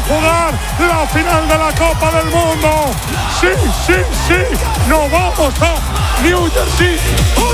a jugar la final de la Copa del Mundo. Sí, sí, sí, nos vamos a New Jersey.